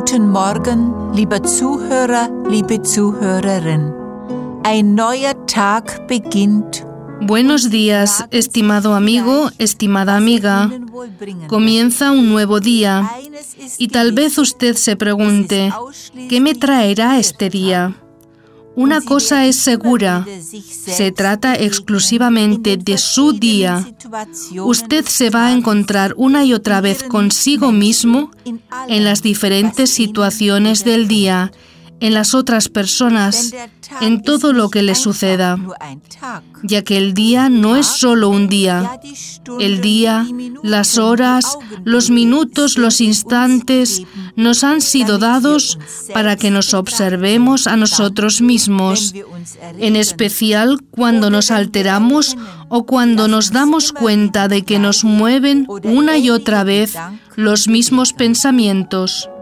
Guten Morgen, lieber Zuhörer, liebe Zuhörerin. Ein neuer Tag beginnt. Buenos días, estimado amigo, estimada amiga. Comienza un nuevo día y tal vez usted se pregunte, ¿qué me traerá este día? Una cosa es segura, se trata exclusivamente de su día. Usted se va a encontrar una y otra vez consigo mismo en las diferentes situaciones del día, en las otras personas, en todo lo que le suceda, ya que el día no es solo un día. El día, las horas, los minutos, los instantes nos han sido dados para que nos observemos a nosotros mismos, en especial cuando nos alteramos o cuando nos damos cuenta de que nos mueven una y otra vez los mismos pensamientos.